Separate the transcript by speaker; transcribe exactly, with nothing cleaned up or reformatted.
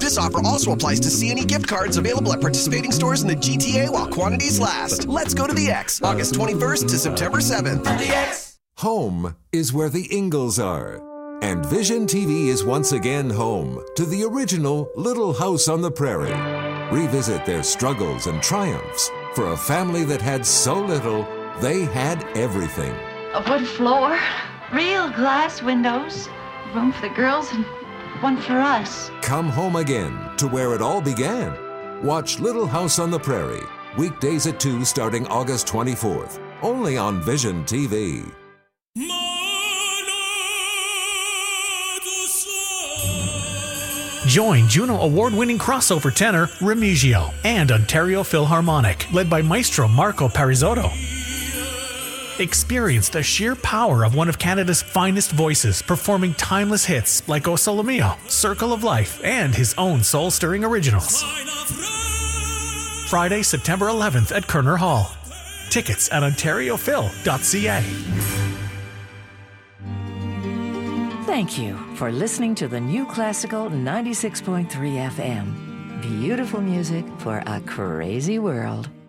Speaker 1: This offer also applies to C and E gift cards available at participating stores in the G T A while quantities last. Let's go to the X, August twenty-first to September seventh. The X.
Speaker 2: Home is where the Ingalls are. And Vision T V is once again home to the original Little House on the Prairie. Revisit their struggles and triumphs for a family that had so little, they had everything.
Speaker 3: A wood floor, real glass windows, room for the girls and one for us.
Speaker 2: Come home again to where it all began. Watch Little House on the Prairie, weekdays at two starting August twenty-fourth, only on Vision T V.
Speaker 4: Join Juno Award-winning crossover tenor Remigio and Ontario Philharmonic, led by Maestro Marco Parisotto. Experience the sheer power of one of Canada's finest voices, performing timeless hits like O Sole Mio, Circle of Life, and his own soul-stirring originals. Friday, September eleventh at Kerner Hall. Tickets at ontario phil dot c a.
Speaker 5: Thank you for listening to the New Classical ninety-six point three F M. Beautiful music for a crazy world.